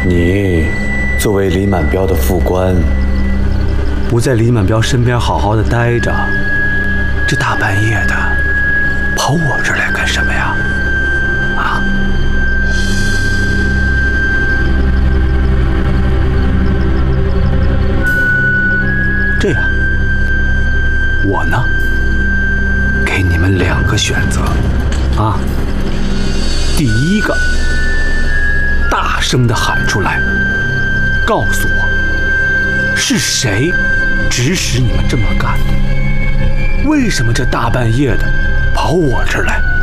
你作为李满彪的副官， 不在李满彪身边好好的待着，这大半夜的跑我这儿来干什么呀？啊？这样，我呢，给你们2个选择啊。第一个，大声的喊出来，告诉我是谁指使你们这么干的？为什么这大半夜的跑我这儿来？